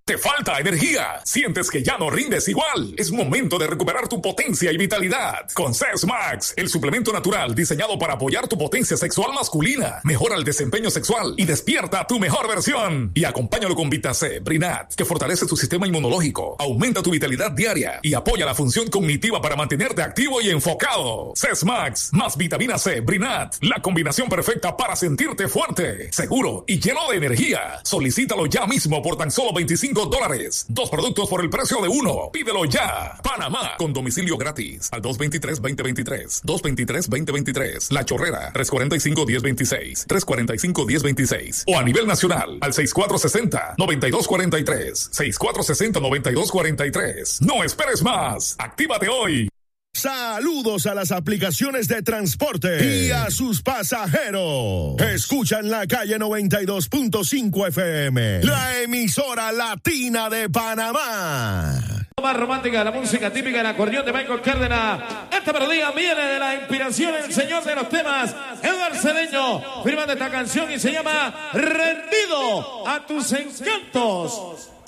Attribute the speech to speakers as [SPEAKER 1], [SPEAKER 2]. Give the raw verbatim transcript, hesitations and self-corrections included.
[SPEAKER 1] ¿Te falta energía? ¿Sientes que ya no rindes igual? Es momento de recuperar tu potencia y vitalidad. Con C E S Max, el suplemento natural diseñado para apoyar tu potencia sexual masculina. Mejora el desempeño sexual y despierta tu mejor versión. Y acompáñalo con Vita C, Brinat, que fortalece tu sistema inmunológico, aumenta tu vitalidad diaria y apoya la función cognitiva para mantenerte activo y enfocado. C E S Max, más vitamina C, Brinat, la combinación perfecta para sentirte fuerte, seguro y lleno de energía. Solicítalo ya mismo por tan solo veinticinco dólares. Dos productos por el precio de uno. Pídelo ya. Panamá, con domicilio gratis. Al dos veintitrés veinte veintitrés. dos veintitrés veinte veintitrés. La Chorrera, tres cuarenta y cinco diez veintiséis. tres cuarenta y cinco diez veintiséis. O a nivel nacional, al sesenta y cuatro sesenta noventa y dos cuarenta y tres. sesenta y cuatro sesenta noventa y dos cuarenta y tres. No esperes más. Actívate hoy.
[SPEAKER 2] Saludos a las aplicaciones de transporte y a sus pasajeros. Escuchan la calle noventa y dos punto cinco F M, la emisora latina de Panamá.
[SPEAKER 3] Más romántica, la música típica del acordeón de Michael Cárdenas. Esta melodía viene de la inspiración del señor de los temas, Eduardo Cedeño, firmando esta canción y se llama Rendido a tus encantos.